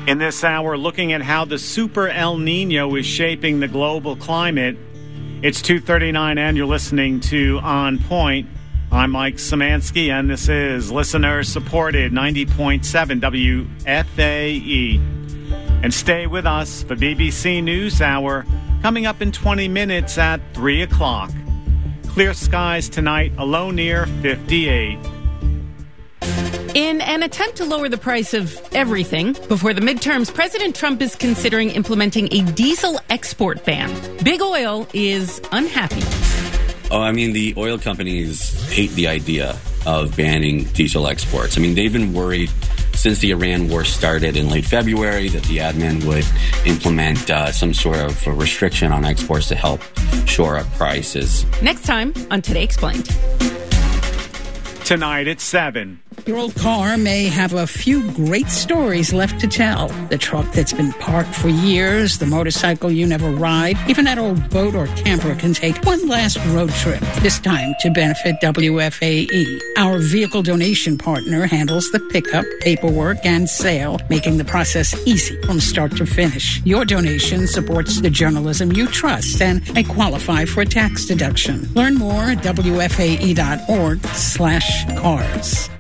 In this hour, looking at how the Super El Nino is shaping the global climate. It's 2:39 and you're listening to On Point. I'm Mike Szymanski, and this is listener-supported 90.7 WFAE. And stay with us for BBC NewsHour, coming up in 20 minutes at 3 o'clock. Clear skies tonight, a low near 58. In an attempt to lower the price of everything, before the midterms, President Trump is considering implementing a diesel export ban. Big Oil is unhappy. The oil companies hate the idea of banning diesel exports. They've been worried since the Iran war started in late February that the admin would implement some sort of a restriction on exports to help shore up prices. Next time on Today Explained. Tonight at 7. Your old car may have a few great stories left to tell. The truck that's been parked for years, the motorcycle you never ride, even that old boat or camper can take one last road trip, this time to benefit WFAE. Our vehicle donation partner handles the pickup, paperwork, and sale, making the process easy from start to finish. Your donation supports the journalism you trust and may qualify for a tax deduction. Learn more at WFAE.org/cars.